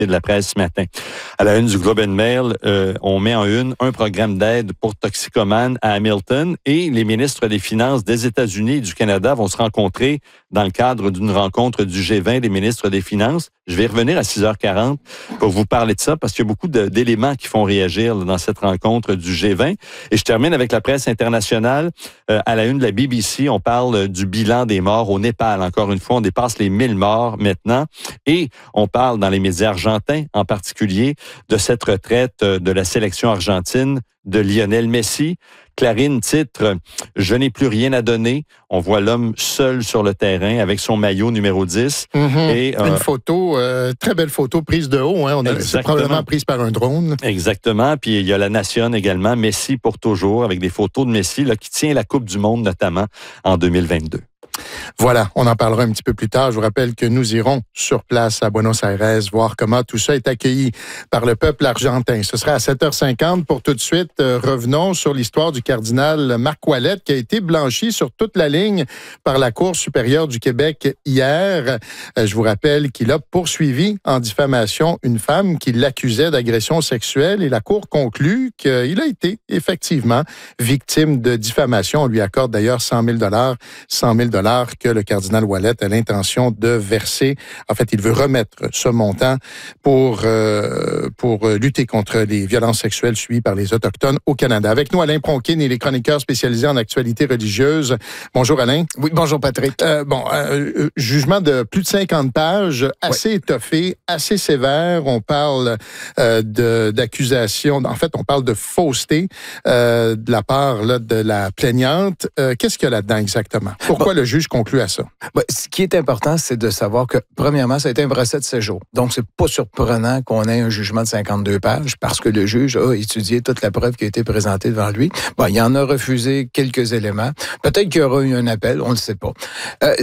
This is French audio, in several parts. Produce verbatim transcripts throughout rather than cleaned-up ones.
de la presse ce matin. À la une du Globe and Mail, euh, on met en une un programme d'aide pour toxicomanes à Hamilton et les ministres des Finances des États-Unis et du Canada vont se rencontrer dans le cadre d'une rencontre du G vingt des ministres des Finances. Je vais revenir à six heures quarante pour vous parler de ça parce qu'il y a beaucoup de, d'éléments qui font réagir là, dans cette rencontre du G vingt. Et je termine avec la presse internationale. Euh, à la une de la B B C, on parle du bilan des morts au Népal. Encore une fois, on dépasse les mille morts maintenant. Et on parle dans les médias argentins, en particulier, de cette retraite de la sélection argentine de Lionel Messi. Clarín titre « Je n'ai plus rien à donner ». On voit l'homme seul sur le terrain avec son maillot numéro dix. Mm-hmm. Et, euh, Une photo, euh, très belle photo prise de haut. Hein. On a, c'est probablement prise par un drone. Exactement. Puis il y a la Nation également, Messi pour toujours, avec des photos de Messi là, qui tient la Coupe du Monde notamment en deux mille vingt-deux. Voilà, on en parlera un petit peu plus tard. Je vous rappelle que nous irons sur place à Buenos Aires voir comment tout ça est accueilli par le peuple argentin. Ce sera à sept heures cinquante. Pour tout de suite, euh, revenons sur l'histoire du cardinal Marc Ouellette qui a été blanchi sur toute la ligne par la Cour supérieure du Québec hier. Euh, je vous rappelle qu'il a poursuivi en diffamation une femme qui l'accusait d'agression sexuelle et la Cour conclut qu'il a été effectivement victime de diffamation. On lui accorde d'ailleurs cent mille dollars, cent mille dollars que le cardinal Ouellette a l'intention de verser. En fait, il veut remettre ce montant pour euh, pour lutter contre les violences sexuelles subies par les Autochtones au Canada. Avec nous, Alain Pronkin, il est chroniqueur spécialisé en actualité religieuse. Bonjour, Alain. Oui, bonjour, Patrick. Euh, bon, euh, jugement de plus de cinquante pages, assez oui. étoffé, assez sévère. On parle euh, de, d'accusations. En fait, on parle de fausseté euh, de la part là, de la plaignante. Euh, qu'est-ce qu'il y a là-dedans exactement? Pourquoi bon. le juge conclut à ça? Ben, ce qui est important, c'est de savoir que, premièrement, ça a été un procès de séjour. Donc, c'est pas surprenant qu'on ait un jugement de cinquante-deux pages parce que le juge a étudié toute la preuve qui a été présentée devant lui. Bon, il en a refusé quelques éléments. Peut-être qu'il y aura eu un appel, on ne le sait pas. Euh,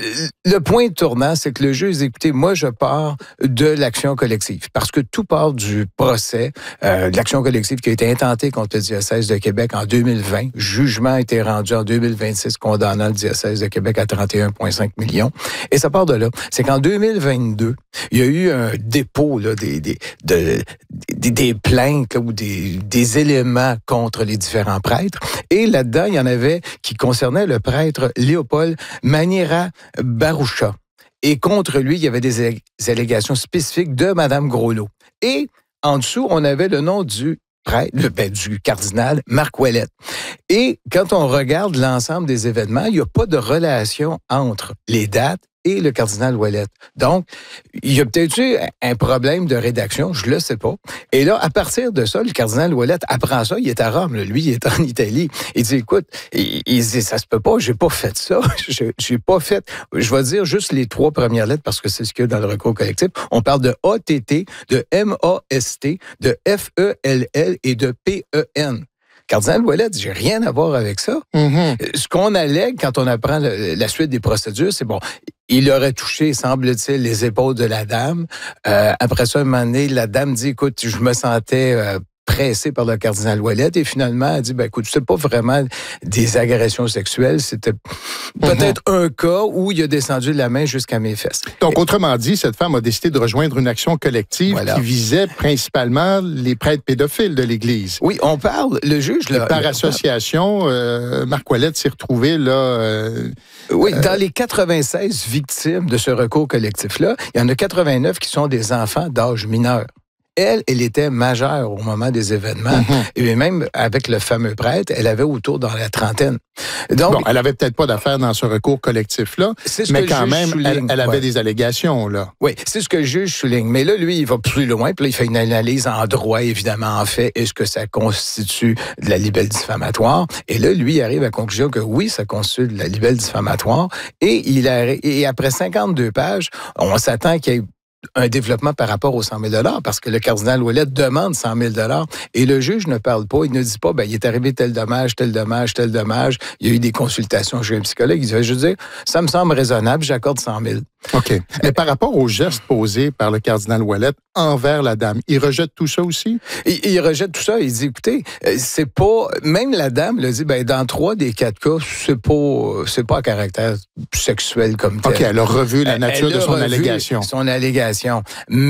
le point tournant, c'est que le juge dit, écoutez, moi, je pars de l'action collective parce que tout part du procès euh, de l'action collective qui a été intentée contre le diocèse de Québec en deux mille vingt. Jugement a été rendu en deux mille vingt-six condamnant le diocèse de Québec à trente et un virgule cinq millions. Et ça part de là. C'est qu'en deux mille vingt-deux, il y a eu un dépôt là, des, des, de, des, des plaintes là, ou des, des éléments contre les différents prêtres. Et là-dedans, il y en avait qui concernaient le prêtre Léopold Manira Baroucha. Et contre lui, il y avait des allégations spécifiques de Mme Groslot. Et en dessous, on avait le nom du prêtre, le, ben, du cardinal Marc Ouellette. Et quand on regarde l'ensemble des événements, il n'y a pas de relation entre les dates et le cardinal Ouellette. Donc, il y a peut-être eu un problème de rédaction, je le sais pas. Et là, à partir de ça, le cardinal Ouellette apprend ça, il est à Rome, là. Lui, il est en Italie. Il dit, écoute, il, il dit, ça se peut pas, j'ai pas fait ça, j'ai, j'ai pas fait, je vais dire juste les trois premières lettres parce que c'est ce qu'il y a dans le recours collectif. On parle de A T T, de M A S T, de F E L L et de P E N. Cardinal Ouellette, j'ai rien à voir avec ça. Mm-hmm. Ce qu'on allègue quand on apprend le, la suite des procédures, c'est bon, il aurait touché, semble-t-il, les épaules de la dame. Euh, après ça, un moment donné, la dame dit, écoute, je me sentais euh, pressé par le cardinal Ouellette et finalement, elle dit, ben écoute, c'est pas vraiment des agressions sexuelles, c'était peut-être mm-hmm. un cas où il a descendu de la main jusqu'à mes fesses. Donc, et, autrement dit, cette femme a décidé de rejoindre une action collective voilà. qui visait principalement les prêtres pédophiles de l'Église. Oui, on parle, le juge... Là, par association, euh, Marc Ouellette s'est retrouvé là... Euh, oui, euh, dans les quatre-vingt-seize victimes de ce recours collectif-là, il y en a quatre-vingt-neuf qui sont des enfants d'âge mineur. Elle, elle était majeure au moment des événements. Mm-hmm. Et même avec le fameux prêtre, elle avait autour dans la trentaine. Donc, bon, elle avait peut-être pas d'affaires dans ce recours collectif-là, mais quand même, elle, elle avait ouais. des allégations, là. Oui, c'est ce que le juge souligne. Mais là, lui, il va plus loin, puis là, il fait une analyse en droit, évidemment, en fait, est-ce que ça constitue de la libelle diffamatoire? Et là, lui, il arrive à la conclusion que oui, ça constitue de la libelle diffamatoire. Et, il a, et après cinquante-deux pages, on s'attend qu'il y ait un développement par rapport aux cent mille dollars parce que le cardinal Ouellette demande cent mille dollars et le juge ne parle pas, il ne dit pas, ben, il est arrivé tel dommage, tel dommage, tel dommage, il y a eu des consultations, j'ai un psychologue, il dit, je veux dire, ça me semble raisonnable, j'accorde cent mille. OK. Mais par rapport aux gestes posés par le cardinal Ouellette envers la dame, il rejette tout ça aussi? Il, il rejette tout ça, il dit, écoutez, c'est pas, même la dame le dit, ben, dans trois des quatre cas, c'est pas, c'est pas à caractère sexuel comme tel. OK, elle a revu la nature elle de son revu allégation. Son allégation. Mais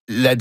la